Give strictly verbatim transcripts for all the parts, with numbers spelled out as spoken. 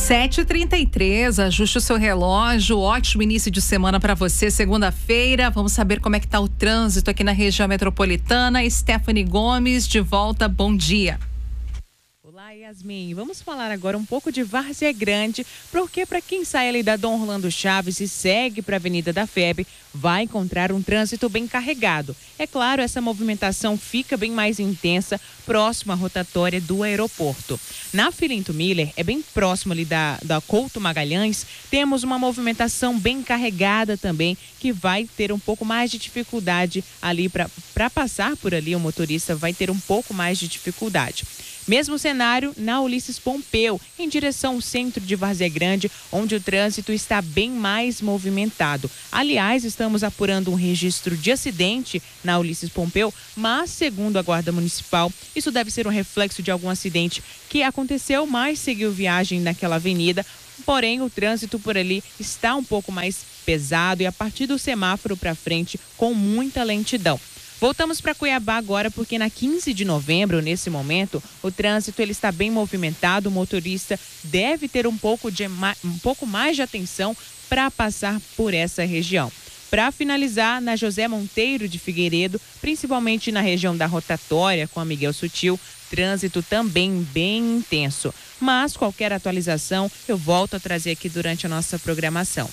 sete e trinta e três, ajuste o seu relógio, ótimo início de semana para você, segunda-feira. Vamos saber como é que tá o trânsito aqui na região metropolitana. Stephanie Gomes, de volta, bom dia. Olá, Yasmin. Vamos falar agora um pouco de Várzea Grande, porque para quem sai ali da Dom Rolando Chaves e segue para a Avenida da F E B, vai encontrar um trânsito bem carregado. É claro, essa movimentação fica bem mais intensa próximo à rotatória do aeroporto. Na Filinto Miller, é bem próximo ali da, da Couto Magalhães, temos uma movimentação bem carregada também, que vai ter um pouco mais de dificuldade ali para passar por ali, o motorista vai ter um pouco mais de dificuldade. Mesmo cenário na Ulisses Pompeu, em direção ao centro de Várzea Grande, onde o trânsito está bem mais movimentado. Aliás, estamos apurando um registro de acidente na Ulisses Pompeu, mas, segundo a Guarda Municipal, isso deve ser um reflexo de algum acidente que aconteceu, mas seguiu viagem naquela avenida. Porém, o trânsito por ali está um pouco mais pesado e a partir do semáforo para frente, com muita lentidão. Voltamos para Cuiabá agora, porque na quinze de novembro, nesse momento, o trânsito ele está bem movimentado. O motorista deve ter um pouco, de, um pouco mais de atenção para passar por essa região. Para finalizar, na José Monteiro de Figueiredo, principalmente na região da rotatória com a Miguel Sutil, trânsito também bem intenso. Mas qualquer atualização eu volto a trazer aqui durante a nossa programação.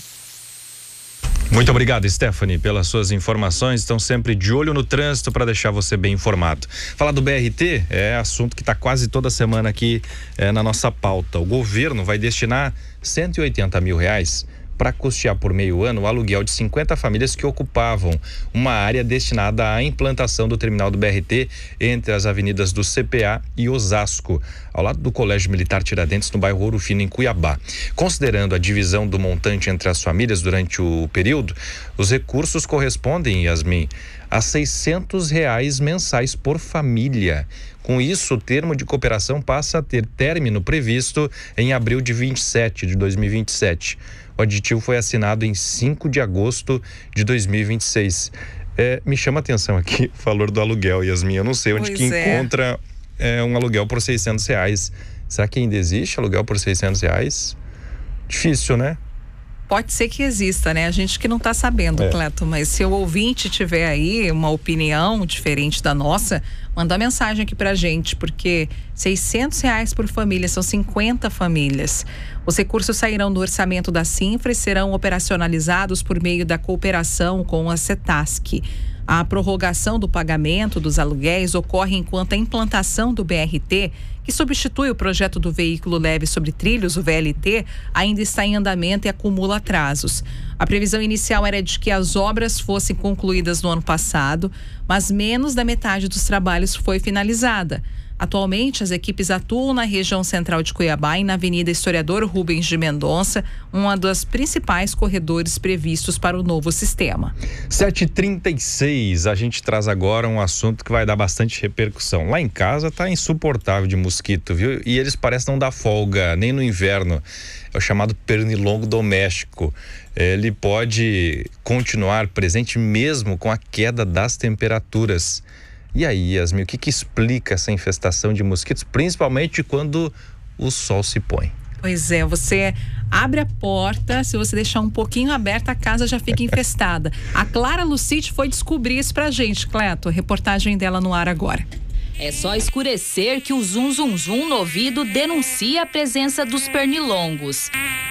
Muito obrigado, Stephanie, pelas suas informações. Estão sempre de olho no trânsito para deixar você bem informado. Falar do B R T é assunto que está quase toda semana aqui é, na nossa pauta. O governo vai destinar cento e oitenta mil reais para custear por meio ano o aluguel de cinquenta famílias que ocupavam uma área destinada à implantação do terminal do B R T entre as avenidas do C P A e Osasco, ao lado do Colégio Militar Tiradentes, no bairro Ouro Fino, em Cuiabá. Considerando a divisão do montante entre as famílias durante o período, os recursos correspondem, Yasmin, a seiscentos reais mensais por família. Com isso, o termo de cooperação passa a ter término previsto em abril de vinte e sete, de dois mil e vinte e sete. O aditivo foi assinado em cinco de agosto de dois mil e vinte e seis. É, me chama a atenção aqui o valor do aluguel, Yasmin. Eu não sei onde pois que é. encontra é, um aluguel por seiscentos reais. Será que ainda existe aluguel por seiscentos reais? Difícil, né? Pode ser que exista, né? A gente que não está sabendo, é. Cleto, mas se o ouvinte tiver aí uma opinião diferente da nossa, manda mensagem aqui pra gente, porque seiscentos reais por família, são cinquenta famílias. Os recursos sairão do orçamento da Cinfra e serão operacionalizados por meio da cooperação com a CETASC. A prorrogação do pagamento dos aluguéis ocorre enquanto a implantação do B R T, que substitui o projeto do veículo leve sobre trilhos, o V L T, ainda está em andamento e acumula atrasos. A previsão inicial era de que as obras fossem concluídas no ano passado, mas menos da metade dos trabalhos foi finalizada. Atualmente, as equipes atuam na região central de Cuiabá e na Avenida Historiador Rubens de Mendonça, uma das principais corredores previstos para o novo sistema. sete e trinta e seis, a gente traz agora um assunto que vai dar bastante repercussão. Lá em casa tá insuportável de mosquito, viu? E eles parecem não dar folga, nem no inverno. É o chamado pernilongo doméstico. Ele pode continuar presente mesmo com a queda das temperaturas. E aí, Yasmin, o que que explica essa infestação de mosquitos, principalmente quando o sol se põe? Pois é, você abre a porta, se você deixar um pouquinho aberta, a casa já fica infestada. A Clara Lucite foi descobrir isso pra gente, Cleto. Reportagem dela no ar agora. É só escurecer que o zum zum zum no ouvido denuncia a presença dos pernilongos.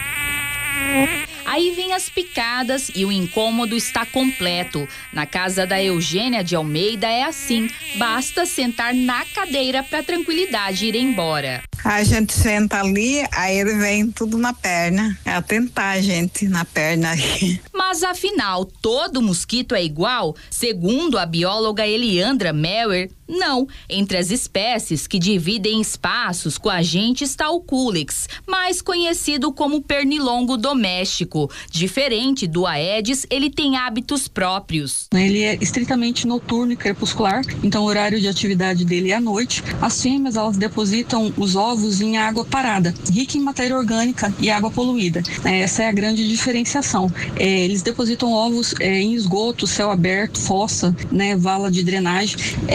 Aí vem as picadas e o incômodo está completo. Na casa da Eugênia de Almeida é assim, basta sentar na cadeira para a tranquilidade ir embora. A gente senta ali, aí ele vem tudo na perna. É tentar a gente na perna aí. Mas afinal, todo mosquito é igual? Segundo a bióloga Eliandra Mauer, não. Entre as espécies que dividem espaços com a gente está o Culex, mais conhecido como pernilongo doméstico. Diferente do Aedes, ele tem hábitos próprios. Ele é estritamente noturno e crepuscular, então o horário de atividade dele é à noite. As fêmeas, elas depositam os ovos em água parada, rica em matéria orgânica e água poluída. Essa é a grande diferenciação. É, eles depositam ovos é, em esgoto, céu aberto, fossa, né, vala de drenagem. É que esse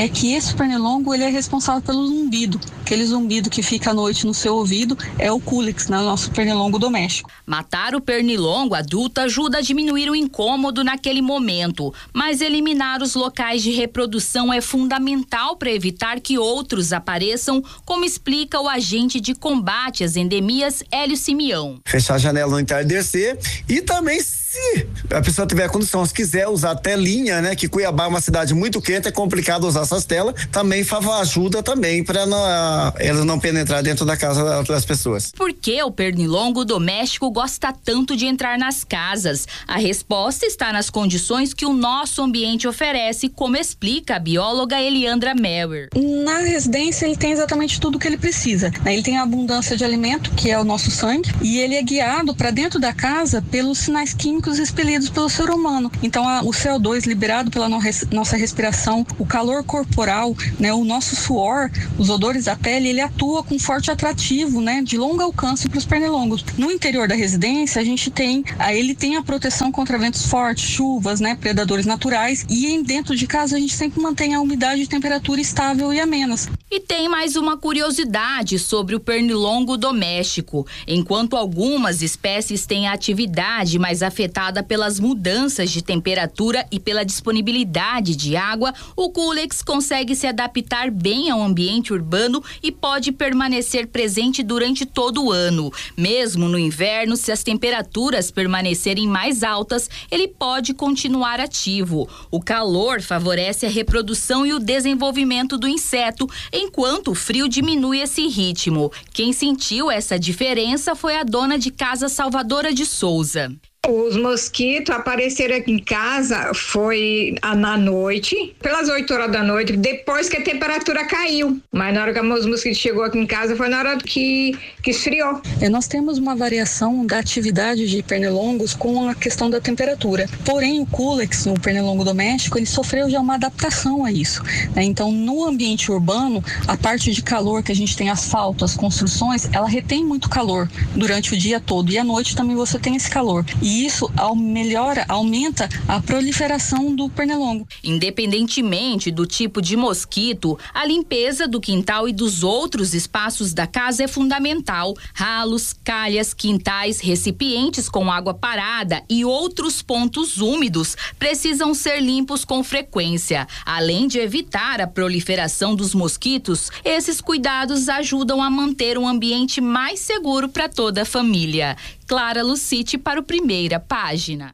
esse pernilongo, ele é responsável pelo zumbido. Aquele zumbido que fica à noite no seu ouvido é o Culex, né, nosso pernilongo doméstico. Matar o pernilongo adulto ajuda a diminuir o incômodo naquele momento, mas eliminar os locais de reprodução é fundamental para evitar que outros apareçam, como explica o agente de combate às endemias, Hélio Simeão. Fechar a janela no entardecer e também, se a pessoa tiver condição, se quiser usar telinha, né, que Cuiabá é uma cidade muito quente, é complicado usar essas telas, também ajuda também para elas não penetrar dentro da casa das pessoas. Por que o pernilongo doméstico gosta tanto de entrar nas casas? A resposta está nas condições que o nosso ambiente oferece, como explica a bióloga Eliandra Mauer. Na residência ele tem exatamente tudo o que ele precisa, né? Ele tem a abundância de alimento, que é o nosso sangue, e ele é guiado para dentro da casa pelos sinais químicos expelidos pelo ser humano. Então a, o C O dois liberado pela no, res, nossa respiração, o calor corporal, né, o nosso suor, os odores da pele, ele atua com forte atrativo, né, de longo alcance para os pernilongos. No interior da residência a gente tem, a, ele tem a proteção contra ventos fortes, chuvas, né, predadores naturais, e em dentro de casa a gente sempre mantém a umidade e temperatura estável e amenas. E tem mais uma curiosidade sobre o pernilongo doméstico. Enquanto algumas espécies têm a atividade mais afetada pelas mudanças de temperatura e pela disponibilidade de água, o Culex consegue se adaptar bem ao ambiente urbano e pode permanecer presente durante todo o ano. Mesmo no inverno, se as temperaturas permanecerem mais altas, ele pode continuar ativo. O calor favorece a reprodução e o desenvolvimento do inseto, enquanto o frio diminui esse ritmo. Quem sentiu essa diferença foi a dona de casa Salvadora de Souza. Os mosquitos apareceram aqui em casa foi na noite, pelas oito horas da noite, depois que a temperatura caiu. Mas na hora que os mosquitos chegou aqui em casa foi na hora que, que esfriou. É, nós temos uma variação da atividade de pernilongos com a questão da temperatura. Porém, o Culex, o pernilongo doméstico, ele sofreu já uma adaptação a isso, né? Então, no ambiente urbano, a parte de calor que a gente tem asfalto, as construções, ela retém muito calor durante o dia todo. E à noite também você tem esse calor. E E isso melhora, aumenta a proliferação do pernilongo. Independentemente do tipo de mosquito, a limpeza do quintal e dos outros espaços da casa é fundamental. Ralos, calhas, quintais, recipientes com água parada e outros pontos úmidos precisam ser limpos com frequência. Além de evitar a proliferação dos mosquitos, esses cuidados ajudam a manter um ambiente mais seguro para toda a família. Clara Lucite para o Primeira Página.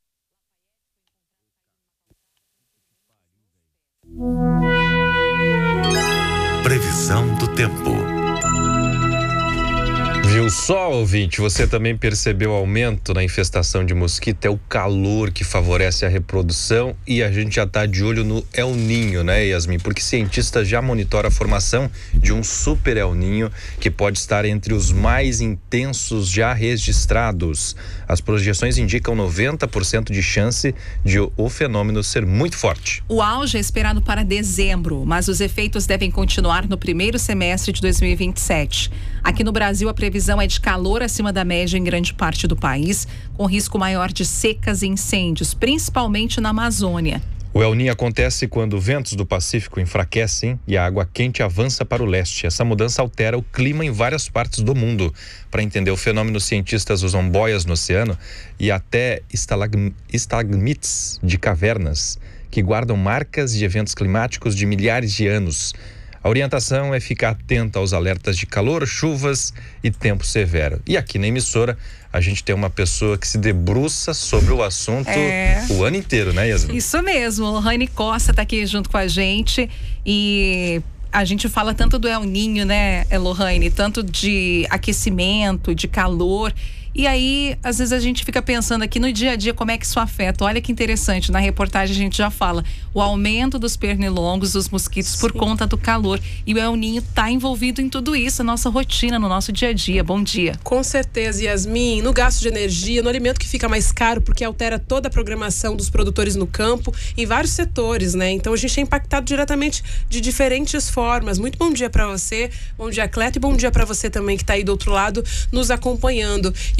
Previsão do tempo. Viu só, ouvinte? Você também percebeu o aumento na infestação de mosquito? É o calor que favorece a reprodução e a gente já está de olho no El Ninho, né, Yasmin? Porque cientistas já monitoram a formação de um super El Ninho que pode estar entre os mais intensos já registrados. As projeções indicam noventa por cento de chance de o fenômeno ser muito forte. O auge é esperado para dezembro, mas os efeitos devem continuar no primeiro semestre de dois mil e vinte e sete. Aqui no Brasil, a previsão é de calor acima da média em grande parte do país, com risco maior de secas e incêndios, principalmente na Amazônia. O El Niño acontece quando ventos do Pacífico enfraquecem e a água quente avança para o leste. Essa mudança altera o clima em várias partes do mundo. Para entender o fenômeno, cientistas usam boias no oceano e até estalag- estalagmites de cavernas que guardam marcas de eventos climáticos de milhares de anos. A orientação é ficar atento aos alertas de calor, chuvas e tempo severo. E aqui na emissora, a gente tem uma pessoa que se debruça sobre o assunto é... o ano inteiro, né, Yasmin? Isso mesmo, o Rani Costa está aqui junto com a gente e a gente fala tanto do El Niño, né, Lohane, tanto de aquecimento, de calor. E aí, às vezes a gente fica pensando aqui no dia a dia como é que isso afeta. Olha que interessante, na reportagem a gente já fala o aumento dos pernilongos, dos mosquitos Sim. por conta do calor. E o El Niño está envolvido em tudo isso, a nossa rotina, no nosso dia a dia. Bom dia. Com certeza, Yasmin, no gasto de energia, no alimento que fica mais caro porque altera toda a programação dos produtores no campo, em vários setores, né? Então a gente é impactado diretamente de diferentes formas. Muito bom dia para você, bom dia, Cleto, e bom dia para você também que está aí do outro lado nos acompanhando. E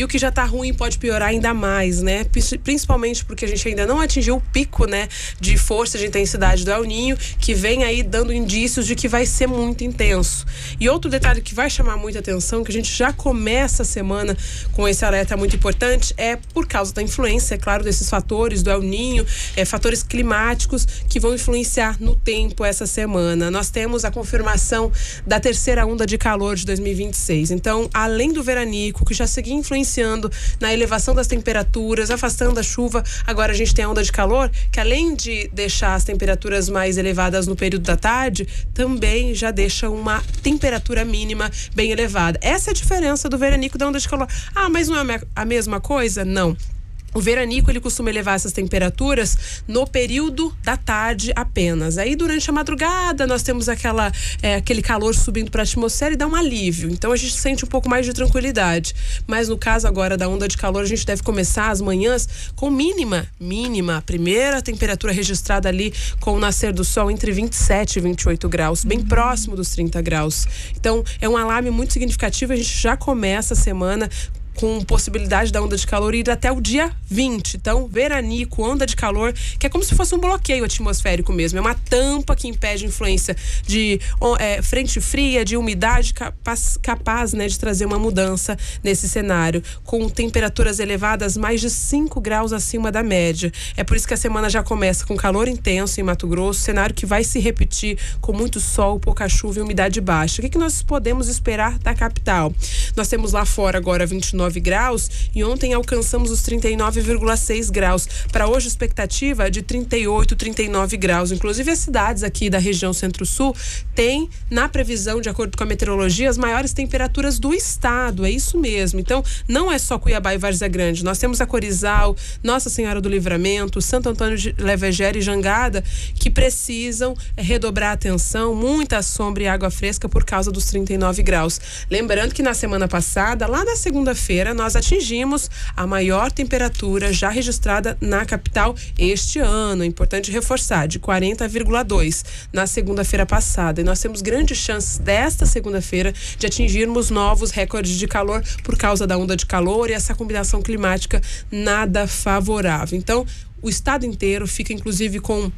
o que já está ruim pode piorar ainda mais, né? Principalmente porque a gente ainda não atingiu o pico, né, de força, de intensidade do El Niño, que vem aí dando indícios de que vai ser muito intenso. E outro detalhe que vai chamar muita atenção, que a gente já começa a semana com esse alerta muito importante, é por causa da influência, é claro, desses fatores do El Niño, é, fatores climáticos que vão influenciar no tempo essa semana. Nós temos a confirmação da terceira onda de calor de dois mil e vinte e seis. Então, além do veranico, que já seguia influenciando na elevação das temperaturas, afastando a chuva, agora a gente tem a onda de calor, que além de deixar as temperaturas mais elevadas no período da tarde, também já deixa uma temperatura mínima bem elevada. Essa é a diferença do veranico da onda de calor. Ah, mas não é a mesma coisa? Não. O veranico, ele costuma elevar essas temperaturas no período da tarde apenas. Aí, durante a madrugada, nós temos aquela, é, aquele calor subindo para a atmosfera e dá um alívio. Então, a gente sente um pouco mais de tranquilidade. Mas, no caso agora da onda de calor, a gente deve começar as manhãs com mínima, mínima, a primeira temperatura registrada ali com o nascer do sol entre vinte e sete e vinte e oito graus, bem próximo dos trinta graus. Então, é um alarme muito significativo. A gente já começa a semana com possibilidade da onda de calor ir até o dia vinte. Então, veranico, onda de calor, que é como se fosse um bloqueio atmosférico mesmo. É uma tampa que impede influência de é, frente fria, de umidade, capaz, capaz né, de trazer uma mudança nesse cenário, com temperaturas elevadas mais de cinco graus acima da média. É por isso que a semana já começa com calor intenso em Mato Grosso, cenário que vai se repetir com muito sol, pouca chuva e umidade baixa. O que, que nós podemos esperar da capital? Nós temos lá fora agora vinte e nove graus e ontem alcançamos os trinta e nove vírgula seis graus. Para hoje, a expectativa é de trinta e oito, trinta e nove graus. Inclusive, as cidades aqui da região Centro-Sul têm, na previsão, de acordo com a meteorologia, as maiores temperaturas do estado. É isso mesmo. Então, não é só Cuiabá e Várzea Grande. Nós temos a Corizal, Nossa Senhora do Livramento, Santo Antônio de Levegera e Jangada, que precisam redobrar a atenção, muita sombra e água fresca por causa dos trinta e nove graus. Lembrando que na semana passada, lá na segunda-feira, nós atingimos a maior temperatura já registrada na capital este ano. É importante reforçar, de quarenta vírgula dois na segunda-feira passada. E nós temos grandes chances desta segunda-feira de atingirmos novos recordes de calor por causa da onda de calor e essa combinação climática nada favorável. Então, o estado inteiro fica inclusive com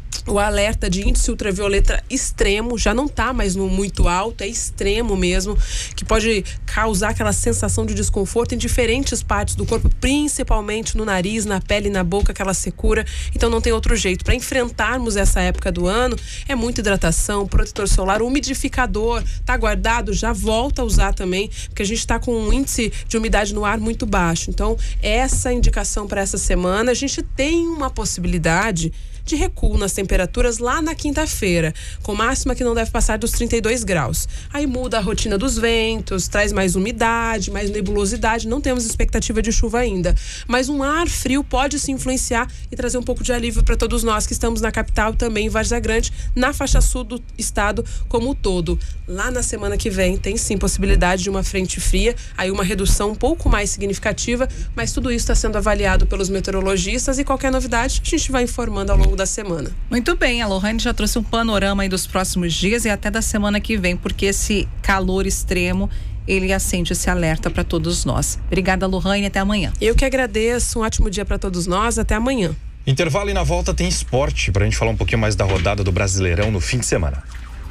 o alerta de índice ultravioleta extremo, já não está mais no muito alto, é extremo mesmo, que pode causar aquela sensação de desconforto em diferentes partes do corpo, principalmente no nariz, na pele, na boca, aquela secura. Então não tem outro jeito. Para enfrentarmos essa época do ano, é muita hidratação, protetor solar, umidificador, tá guardado, já volta a usar também, porque a gente está com um índice de umidade no ar muito baixo. Então, essa indicação para essa semana, a gente tem uma possibilidade de recuo nas temperaturas lá na quinta-feira, com máxima que não deve passar dos trinta e dois graus. Aí muda a rotina dos ventos, traz mais umidade, mais nebulosidade, não temos expectativa de chuva ainda. Mas um ar frio pode se influenciar e trazer um pouco de alívio para todos nós que estamos na capital, também em Várzea Grande, na faixa sul do estado como um todo. Lá na semana que vem tem sim possibilidade de uma frente fria, aí uma redução um pouco mais significativa, mas tudo isso está sendo avaliado pelos meteorologistas e qualquer novidade a gente vai informando ao longo da semana. Muito bem, a Lohane já trouxe um panorama aí dos próximos dias e até da semana que vem, porque esse calor extremo, ele acende esse alerta para todos nós. Obrigada, Lohane, até amanhã. Eu que agradeço, um ótimo dia para todos nós, até amanhã. Intervalo e na volta tem esporte, pra gente falar um pouquinho mais da rodada do Brasileirão no fim de semana.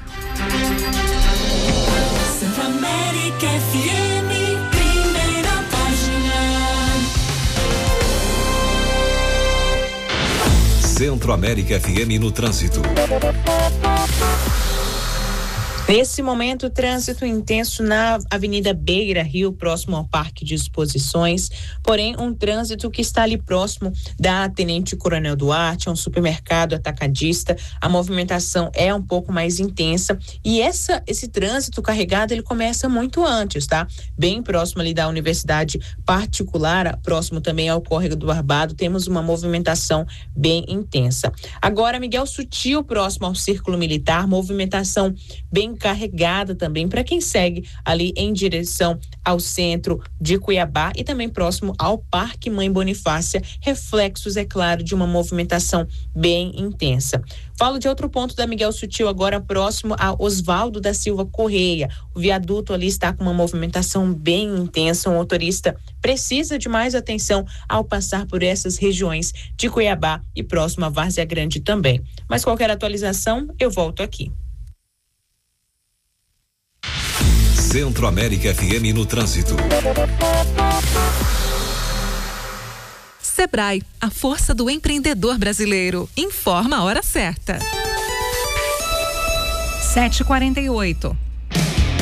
Centro-América F M, primeira página. Centro-América F M no trânsito. Nesse momento, trânsito intenso na Avenida Beira Rio, próximo ao Parque de Exposições, porém um trânsito que está ali próximo da Tenente Coronel Duarte, é um supermercado atacadista, a movimentação é um pouco mais intensa e essa, esse trânsito carregado, ele começa muito antes, tá? Bem próximo ali da Universidade Particular, próximo também ao Córrego do Barbado, temos uma movimentação bem intensa. Agora, Miguel Sutil, próximo ao Círculo Militar, movimentação bem carregada também para quem segue ali em direção ao centro de Cuiabá e também próximo ao Parque Mãe Bonifácia, reflexos, é claro, de uma movimentação bem intensa. Falo de outro ponto da Miguel Sutil, agora próximo a Osvaldo da Silva Correia. O viaduto ali está com uma movimentação bem intensa. O motorista precisa de mais atenção ao passar por essas regiões de Cuiabá e próximo a Várzea Grande também. Mas qualquer atualização, eu volto aqui. Centro-América F M no trânsito. Sebrae, a força do empreendedor brasileiro. Informa a hora certa. sete e quarenta e oito.